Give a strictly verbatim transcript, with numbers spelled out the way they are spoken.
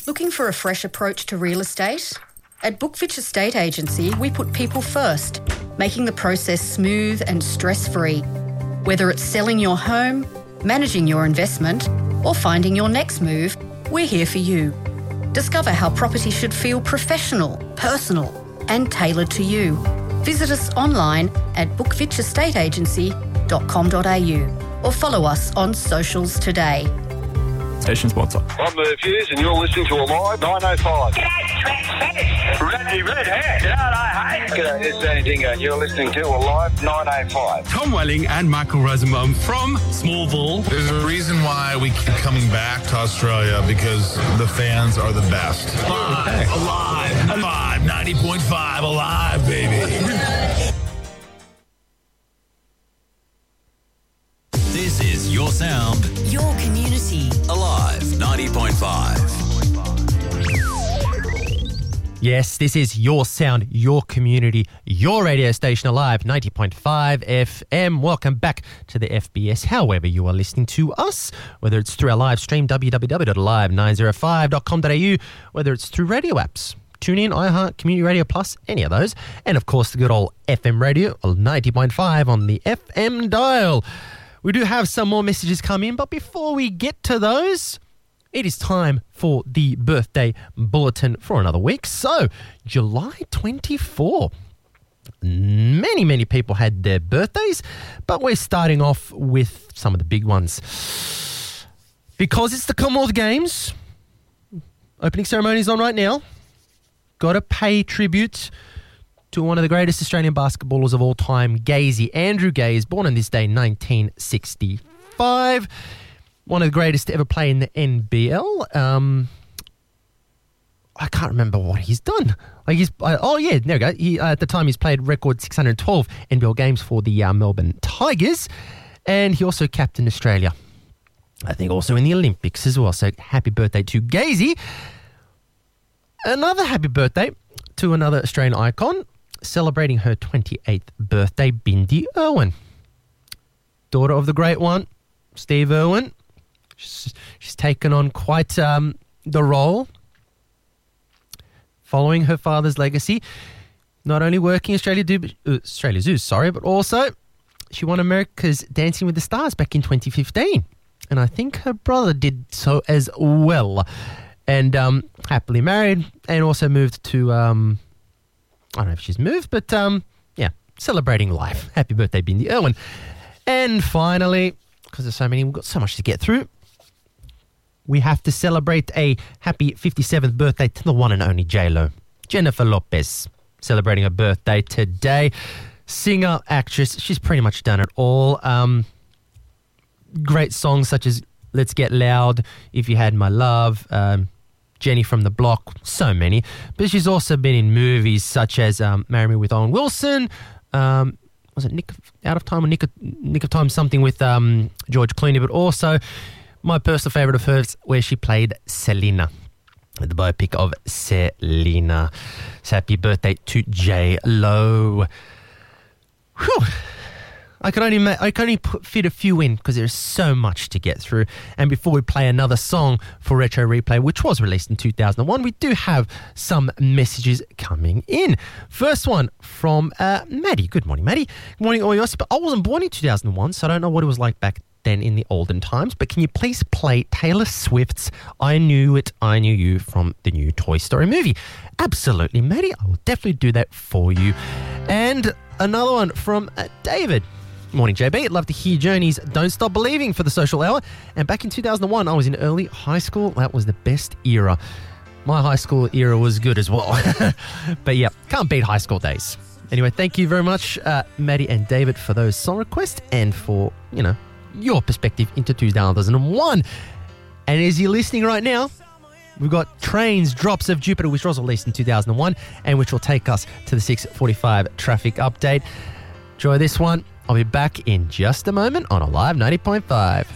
Looking for a fresh approach to real estate? At Bookfitch Estate Agency, we put people first, making the process smooth and stress-free. Whether it's selling your home, managing your investment, or finding your next move, we're here for you. Discover how property should feel professional, personal, and tailored to you. Visit us online at bookfitch estate agency dot com dot a u or follow us on socials today. Station sponsor. I'm Merv Hughes and you're listening to Alive nine oh five. G'day, Reddy Redhead. G'day, hey. G'day, it's Danny Dingo and you're listening to Alive nine oh five. Tom Welling and Michael Rosenbaum from Smallville. There's a reason why we keep coming back to Australia, because the fans are the best. Alive, alive, alive, ninety point five, alive, baby. This is your sound, your community. Alive ninety point five. Yes, this is your sound, your community, your radio station, Alive ninety point five F M. Welcome back to the F B S, however you are listening to us, whether it's through our live stream, w w w dot alive nine oh five dot com dot a u, whether it's through radio apps, TuneIn, iHeart, Community Radio Plus, any of those, and of course the good old F M radio, ninety point five on the F M dial. We do have some more messages come in, but before we get to those, it is time for the birthday bulletin for another week. So, July twenty-fourth. Many, many people had their birthdays, but we're starting off with some of the big ones. Because it's the Commonwealth Games, opening ceremony is on right now. Got to pay tribute to one of the greatest Australian basketballers of all time, Gazy. Andrew Gaze, born on this day, nineteen sixty-five. One of the greatest to ever play in the N B L. Um, I can't remember what he's done. Like he's uh, oh yeah, there we go. He, uh, at the time, he's played record six hundred twelve N B L games for the uh, Melbourne Tigers, and he also captained Australia, I think, also in the Olympics as well. So happy birthday to Gazy. Another happy birthday to another Australian icon, celebrating her twenty-eighth birthday, Bindi Irwin, daughter of the great one, Steve Irwin. She's, she's taken on quite um, the role, following her father's legacy. Not only working Australia, do, uh, Australia Zoo, sorry, but also she won America's Dancing with the Stars back in twenty fifteen. And I think her brother did so as well. And um, happily married, and also moved to, um, I don't know if she's moved, but um, yeah, celebrating life. Happy birthday, Bindi Irwin. And finally, because there's so many, we've got so much to get through, we have to celebrate a happy fifty-seventh birthday to the one and only J-Lo, Jennifer Lopez, celebrating her birthday today. Singer, actress, she's pretty much done it all. Um, great songs such as Let's Get Loud, If You Had My Love, um, Jenny from the Block, so many. But she's also been in movies such as um, Marry Me with Owen Wilson, um, was it Nick Out of Time or Nick of, Nick of Time, something with um, George Clooney, but also my personal favourite of hers, where she played Selena, the biopic of Selena. So happy birthday to J-Lo. Whew. I could only ma- I could only put, fit a few in because there's so much to get through. And before we play another song for Retro Replay, which was released in two thousand one, we do have some messages coming in. First one from uh, Maddie. Good morning, Maddie. Good morning, all yours. But I wasn't born in two thousand one, so I don't know what it was like back then in the olden times. But can you please play Taylor Swift's I Knew It, I Knew You from the new Toy Story movie? Absolutely, Maddie. I will definitely do that for you. And another one from uh, David. Morning, J B. I'd love to hear Journey's Don't Stop Believing for the social hour. And back in two thousand one, I was in early high school. That was the best era. My high school era was good as well. But yeah, can't beat high school days. Anyway, thank you very much, uh, Maddie and David, for those song requests and for, you know, your perspective into two thousand one. And as you're listening right now, we've got Trains, Drops of Jupiter, which was released in two thousand one and which will take us to the six forty-five traffic update. Enjoy this one. I'll be back in just a moment on Alive ninety point five.